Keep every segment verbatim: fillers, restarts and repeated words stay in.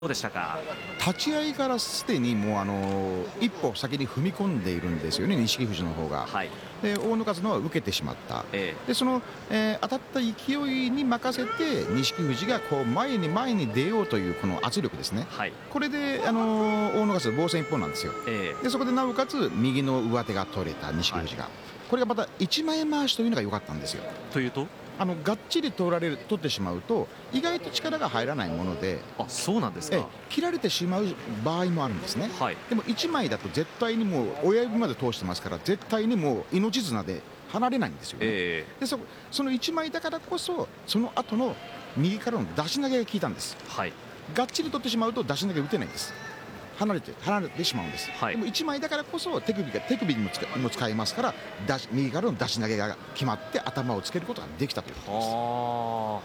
どうでしたか。 立ち合いからすでにもうあの一歩先に踏み込んでいるんですよね、錦富士の方が。 はい、 で大野勝のは受けてしまった、 ええ、 でその、えー当たった勢いに任せて錦富士がこう前に前に出ようというこの圧力ですね、 はい、 これで、あの大野勝防戦一方なんですよ。 ええ、 でそこでなおかつ右の上手が取れた錦富士が、これがまた一枚回しというのが良かったんですよ。 というと、 あのがっちり取られる取ってしまうと意外と力が入らないもので、 あ、そうなんですえか。 切られてしまう場合もあるんですね。 はい、 でもいちまいだと絶対にもう親指まで通してますから絶対にもう命綱で離れないんですよね。 えで そ, そのいちまいだからこそその後の右からの出し投げが効いたんです。 え、はい、 がっちり取ってしまうと出し投げ打てないんです。離れて離れてしまうんです、 はい、 でもいちまいだからこそ手首が手首にも使も使えますから出し右からの出し投げが決まって頭をつけることができたということです。 あはい、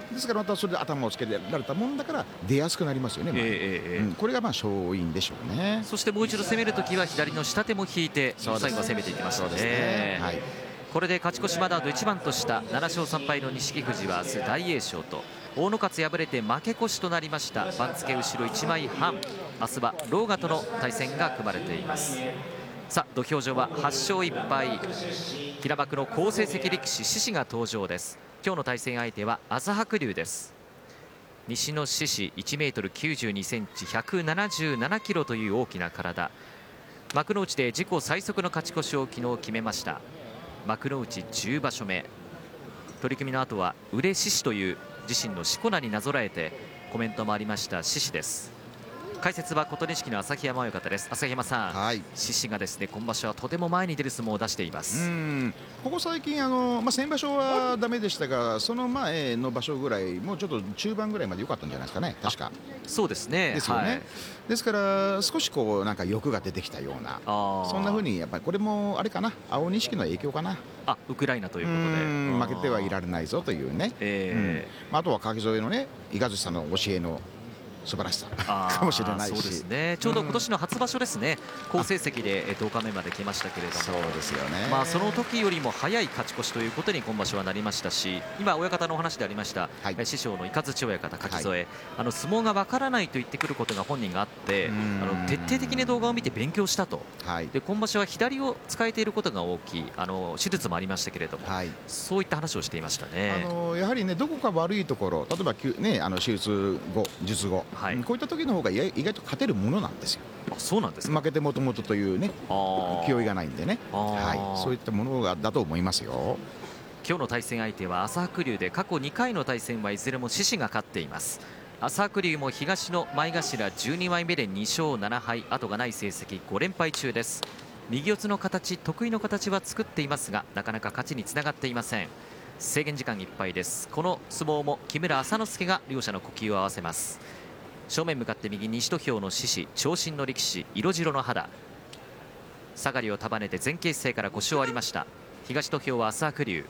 ですからまたそれで頭をつけられたもんだから出やすくなりますよね、 ー、ええええええ、 うん、これがまあ勝因でしょうね。 そしてもう一度攻めるときは左の下手も引いてそうです最後は攻めていきましたね。 そうですね、はい、 これで勝ち越しまであといちばんとしたなな勝さん敗の錦富士は明日大栄翔と、大野勝敗れて負け越しとなりました番付後ろいちまいはん、明日は狼雅との対戦が組まれています。さあ土俵上ははっ勝いっ敗、平幕の好成績力士獅司が登場です。今日の対戦相手は朝白龍です。西の獅司いちメートルきゅうじゅうにセンチひゃくななじゅうななキロという大きな体、幕内で自己最速の勝ち越しを昨日決めました。幕内じゅう場所目、取組の後は嬉獅司という自身のしこ名になぞらえてコメントもありました獅司です。解説は琴錦の旭山親方です。旭山さん、 はい、 獅司がですね今場所はとても前に出る相撲を出していまうす。 んここ最近あの、まあ、先場所はダメでしたがその前の場所ぐらいもうちょっと中盤ぐらいまで良かったんじゃないですかね、確か。 そうですね。 ですよね、 はい、 ですから少しこうなんか欲が出てきたような、 あそんな風にやっぱりこれもあれかな、青錦の影響かな。 あウクライナということでうん負けてはいられないぞというね、 えうんまあ、あとは垣添のね伊賀寿さんの教えの素晴らしさかもしれないし、 そうですね、ちょうど今年の初場所ですね、好成績でとおかめまで来ましたけれども、 そうですよね、 まあその時よりも早い勝ち越しということに今場所はなりましたし、今親方のお話でありました、 はい、 師匠の雷親方垣添、 はい、 あの相撲がわからないと言ってくることが本人があって、あの徹底的に動画を見て勉強したと、はい、で今場所は左を使えていることが大きい、あの手術もありましたけれども、はい、そういった話をしていましたね。 あのやはりねどこか悪いところ、例えば、ね、あの手術後術後、はい、こういった時の方が意外と勝てるものなんですよ。 あ、そうなんですか。 負けてもともとというね勢いがないんでね、はい、そういったものがだと思いますよ。 今日の対戦相手は朝白龍で、過去にかいの対戦はいずれも獅司が勝っています。朝白龍も東の前頭じゅうにまいめでに勝なな敗、後がない成績ご連敗中です。右四つの形、得意の形は作っていますがなかなか勝ちにつながっていません。制限時間いっぱいです。この相撲も木村朝之助が両者の呼吸を合わせます。正面向かって右、西土俵の獅司、長身の力士、色白の肌、下がりを束ねて前傾姿勢から腰を割りました。東土俵は朝白龍、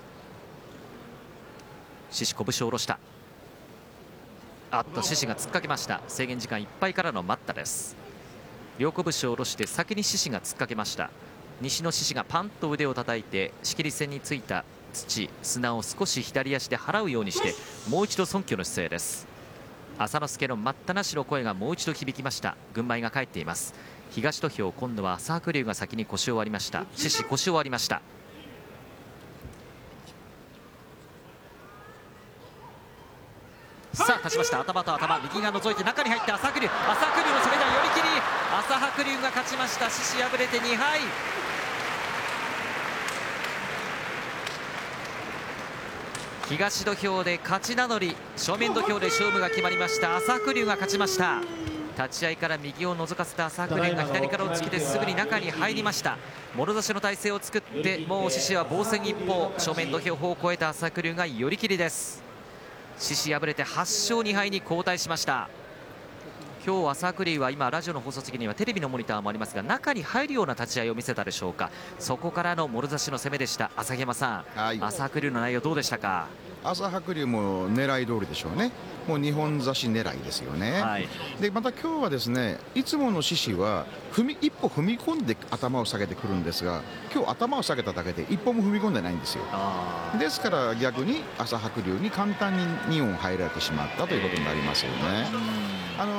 獅司拳を下ろした、あっと獅子が突っかけました。制限時間いっぱいからの待ったです。両拳を下ろして先に獅子が突っかけました。西の獅子がパンと腕を叩いて仕切り線についた土砂を少し左足で払うようにしてもう一度尊虚の姿勢です。朝之助の待ったなしの声がもう一度響きました。軍配が返っています。東土俵、今度は朝白龍が先に腰を割りました。獅子腰を割りました。さあ立ちました。頭と頭、右が覗いて中に入って朝白龍、朝白龍の攻め台寄り切り、朝白龍が勝ちました。獅司敗れてに敗。東土俵で勝ち名乗り、正面土俵で勝負が決まりました。朝白龍が勝ちました。立ち合いから右を覗かせた朝白龍が左からを突きですぐに中に入りました。もろ差しの体勢を作ってもう獅司は防戦一方、正面土俵方を越えた朝白龍が寄り切りです。獅司敗れてはっ勝に敗に後退しました。今日朝白龍は今ラジオの放送席にはテレビのモニターもありますが中に入るような立ち合いを見せたでしょうか。そこからのもろ差しの攻めでした。朝山さん、はい、朝白龍の内容どうでしたか。 朝白龍も狙い通りでしょうね。もうにほん差し狙いですよね、はい、でまた今日はですねいつもの獅司は踏み一歩踏み込んで頭を下げてくるんですが、今日頭を下げただけで一歩も踏み込んでないんですよ。ですから逆に朝白龍に簡単ににほん入られてしまったということになりますよね。あの